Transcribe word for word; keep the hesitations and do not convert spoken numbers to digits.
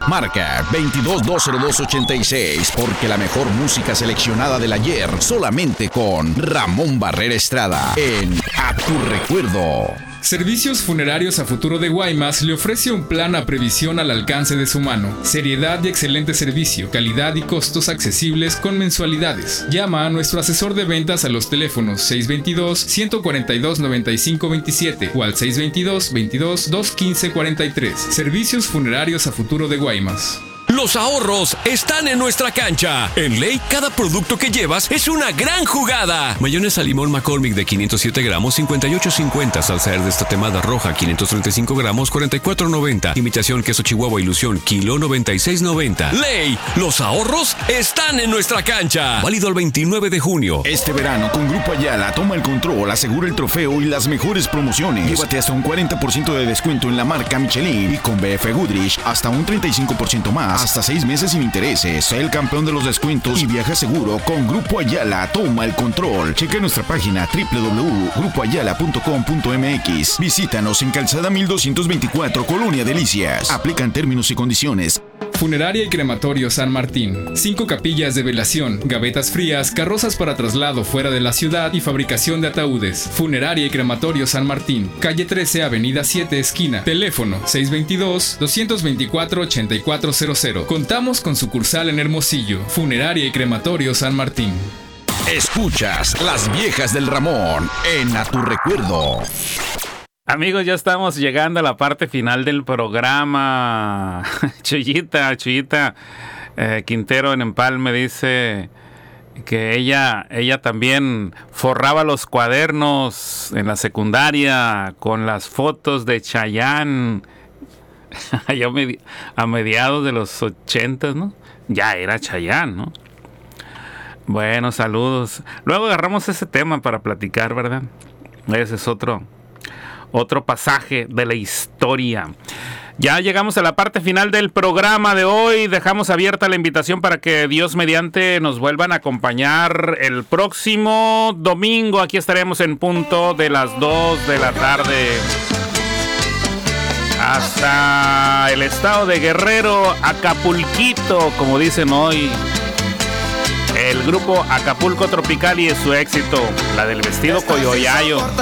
Marca veintidós dos cero dos ochenta y seis, porque la mejor música seleccionada del ayer solamente con Ramón Barrera Estrada en A Tu Recuerdo. Servicios Funerarios a Futuro de Guaymas le ofrece un plan a previsión al alcance de su mano. Seriedad y excelente servicio, calidad y costos accesibles con mensualidades. Llama a nuestro asesor de ventas a los teléfonos seis dos dos, uno cuatro dos, nueve cinco dos siete o al seis dos dos, veintidós, dos quince cuarenta y tres. Servicios Funerarios a Futuro de Guaymas. Los ahorros están en nuestra cancha. En Ley, cada producto que llevas es una gran jugada. Mayonesa limón McCormick de quinientos siete gramos, cincuenta y ocho cincuenta. Salsa Herdes tatemada roja, quinientos treinta y cinco gramos, cuarenta y cuatro noventa. Imitación queso Chihuahua Ilusión, kilo, noventa y seis noventa. Ley, los ahorros están en nuestra cancha. Válido el veintinueve de junio. Este verano con Grupo Ayala toma el control, asegura el trofeo y las mejores promociones. Llévate hasta un cuarenta por ciento de descuento en la marca Michelin y con B F Goodrich hasta un treinta y cinco por ciento más. Hasta seis meses sin intereses. Sé el campeón de los descuentos y viaja seguro con Grupo Ayala. Toma el control. Checa nuestra página doble u doble u doble u punto grupo ayala punto com punto m x. Visítanos en Calzada mil doscientos veinticuatro, Colonia Delicias. Aplican términos y condiciones. Funeraria y Crematorio San Martín. Cinco capillas de velación, gavetas frías, carrozas para traslado fuera de la ciudad y fabricación de ataúdes. Funeraria y Crematorio San Martín. Calle trece, Avenida siete, esquina. Teléfono seis dos dos, dos dos cuatro, ocho cuatro cero cero. Contamos con sucursal en Hermosillo. Funeraria y Crematorio San Martín. Escuchas Las Viejas del Ramón en A Tu Recuerdo. Amigos, ya estamos llegando a la parte final del programa. Chuyita, Chuyita eh, Quintero en Empalme dice que ella, ella también forraba los cuadernos en la secundaria con las fotos de Chayanne. A mediados de los ochentas, ¿no? Ya era Chayanne, ¿no? Bueno, saludos. Luego agarramos ese tema para platicar, ¿verdad? Ese es otro... Otro pasaje de la historia. Ya llegamos a la parte final del programa de hoy. Dejamos abierta la invitación para que Dios mediante nos vuelvan a acompañar el próximo domingo. Aquí estaremos en punto de las dos de la tarde. Hasta el estado de Guerrero, Acapulquito, como dicen hoy. El grupo Acapulco Tropical y su éxito, la del vestido coyoyayo.